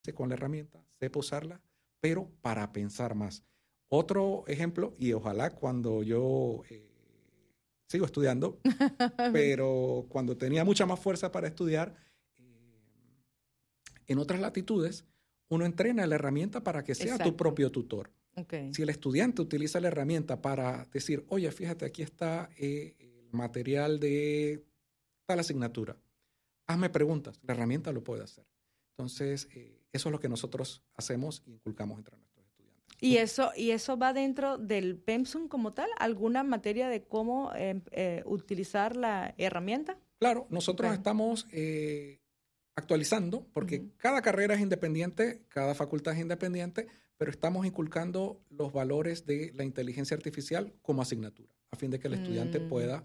sé con la herramienta, sepa usarla, pero para pensar más. Otro ejemplo, y ojalá cuando yo sigo estudiando, pero cuando tenía mucha más fuerza para estudiar, en otras latitudes, uno entrena la herramienta para que sea tu propio tutor. Okay. Si el estudiante utiliza la herramienta para decir, oye, fíjate, aquí está el material de tal asignatura, hazme preguntas, la herramienta lo puede hacer. Entonces, eso es lo que nosotros hacemos y inculcamos entre nuestros estudiantes. ¿Y eso va dentro del pensum como tal? ¿Alguna materia de cómo utilizar la herramienta? Claro, nosotros estamos actualizando, porque cada carrera es independiente, cada facultad es independiente, pero estamos inculcando los valores de la inteligencia artificial como asignatura, a fin de que el estudiante pueda,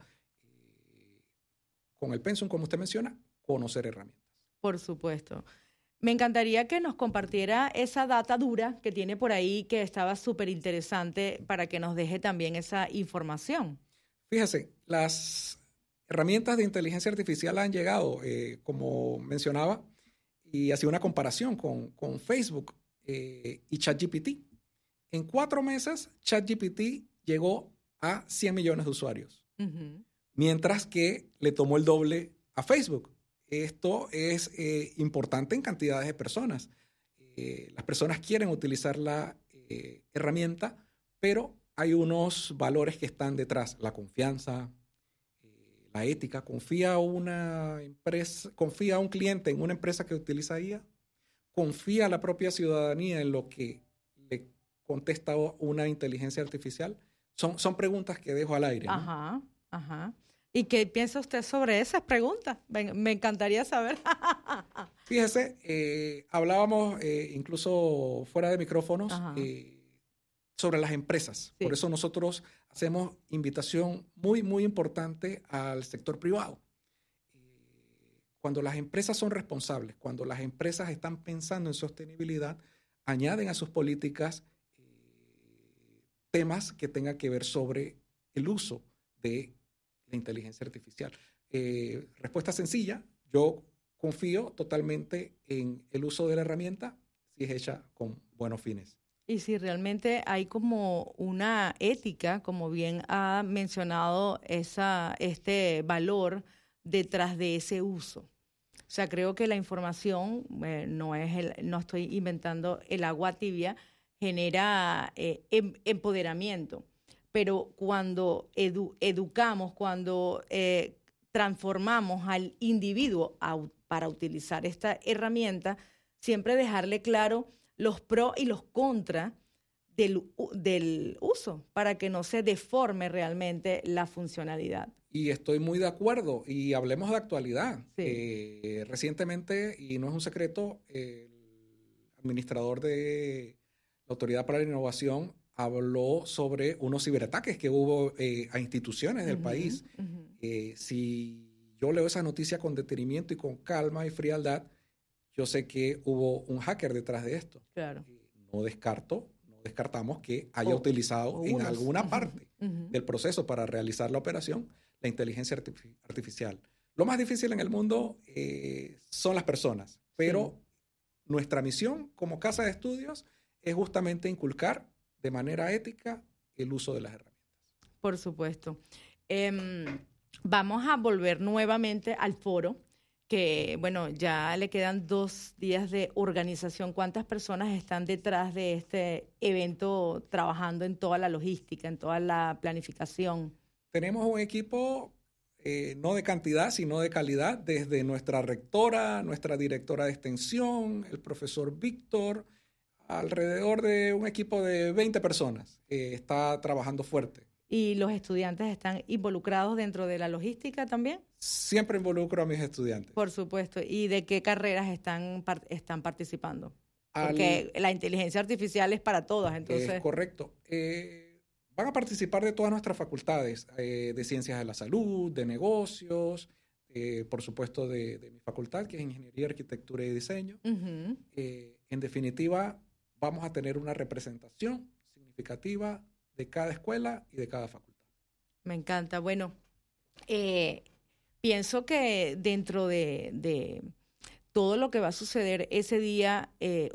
con el pensum, como usted menciona, conocer herramientas. Por supuesto. Me encantaría que nos compartiera esa data dura que tiene por ahí, que estaba súper interesante, para que nos deje también esa información. Fíjese, las herramientas de inteligencia artificial han llegado, como mencionaba, y hacía una comparación con Facebook y ChatGPT. En 4 meses, ChatGPT llegó a 100 millones de usuarios, mientras que le tomó el doble a Facebook. Esto es importante en cantidades de personas. Las personas quieren utilizar la herramienta, pero hay unos valores que están detrás. La confianza, la ética. ¿Confía una empresa, confía un cliente en una empresa que utiliza IA? ¿Confía la propia ciudadanía en lo que le contesta una inteligencia artificial? Son preguntas que dejo al aire, ¿no? Ajá, ajá. ¿Y qué piensa usted sobre esas preguntas? Me encantaría saber. Fíjese, hablábamos incluso fuera de micrófonos sobre las empresas. Sí. Por eso nosotros hacemos invitación muy, muy importante al sector privado. Cuando las empresas son responsables, cuando las empresas están pensando en sostenibilidad, añaden a sus políticas temas que tengan que ver sobre el uso de la inteligencia artificial. Respuesta sencilla, yo confío totalmente en el uso de la herramienta si es hecha con buenos fines. Y si realmente hay como una ética, como bien ha mencionado este valor detrás de ese uso. O sea, creo que la información, no estoy inventando el agua tibia, genera empoderamiento. Pero cuando educamos, cuando transformamos al individuo para utilizar esta herramienta, siempre dejarle claro los pros y los contras del uso, para que no se deforme realmente la funcionalidad. Y estoy muy de acuerdo. Y hablemos de actualidad. Sí. Recientemente, y no es un secreto, el administrador de la Autoridad para la Innovación habló sobre unos ciberataques que hubo a instituciones del país. Si yo leo esa noticia con detenimiento y con calma y frialdad, yo sé que hubo un hacker detrás de esto. Claro. No descartamos que haya utilizado en alguna parte del proceso para realizar la operación la inteligencia artificial. Lo más difícil en el mundo son las personas, pero nuestra misión como casa de estudios es justamente inculcar de manera ética el uso de las herramientas. Por supuesto. Vamos a volver nuevamente al foro, que, bueno, ya le quedan 2 días de organización. ¿Cuántas personas están detrás de este evento trabajando en toda la logística, en toda la planificación? Tenemos un equipo no de cantidad, sino de calidad, desde nuestra rectora, nuestra directora de extensión, el profesor Víctor, alrededor de un equipo de 20 personas. Está trabajando fuerte. ¿Y los estudiantes están involucrados dentro de la logística también? Siempre involucro a mis estudiantes. Por supuesto. ¿Y de qué carreras están participando? Porque la inteligencia artificial es para todas, entonces. Es correcto. Van a participar de todas nuestras facultades, de ciencias de la salud, de negocios, por supuesto de mi facultad, que es Ingeniería, Arquitectura y Diseño. En definitiva, vamos a tener una representación significativa de cada escuela y de cada facultad. Me encanta. Bueno, pienso que dentro de todo lo que va a suceder ese día